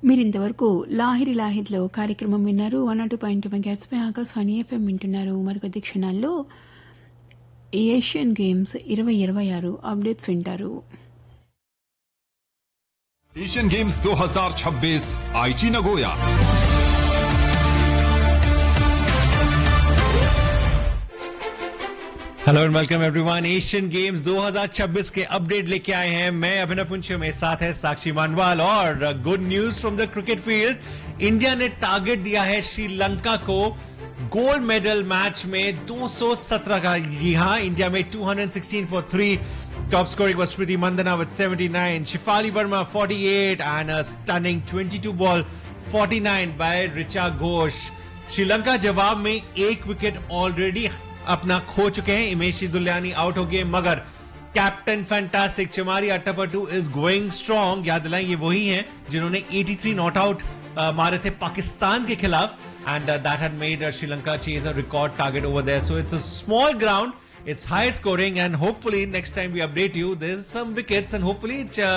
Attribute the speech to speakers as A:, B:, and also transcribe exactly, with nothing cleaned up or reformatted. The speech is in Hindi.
A: మీరింతవరకు లాహిరి లాహిర్లో కార్యక్రమం విన్నారు. One not two point two megahertz pi Akashvani FM వింటున్నారు. మరికొద్ది క్షణాల్లో ఏషియన్ గేమ్స్ ఇరవై ఇరవై ఆరు అప్డేట్స్ వింటారు.
B: एशियन गेम्स दो हज़ार छब्बीस आईची Nagoya.
C: Hello and welcome everyone. Asian games दो हज़ार छब्बीस के अपडेट लेके आए हैं। मैं अभिनव पुंछे, मेरे साथ है साक्षी मानवाल। और good news from the cricket field, India ने टारगेट दिया है श्रीलंका को गोल्ड मेडल मैच में दो सौ सत्रह का। जी हाँ, इंडिया में दो सौ सोलह for three. Top scoring was Smriti Mandana with seventy-nine, Shefali Verma forty-eight, and a stunning twenty-two ball forty-nine by Richa Ghosh. Sri Lanka जवाब में एक विकेट ऑलरेडी अपना खो चुके हैं. इमेशी दुल्यानी आउट हो गए, मगर captain fantastic Chamari Atapattu is going strong. याद दिलाएं, ये वही हैं जिन्होंने तिरासी नॉट आउट मारे थे पाकिस्तान के खिलाफ, and uh, that had made uh, Sri Lanka chase a record target over there. So it's a small ground, it's high scoring, and hopefully next time we update you, there's some wickets, and hopefully it's uh,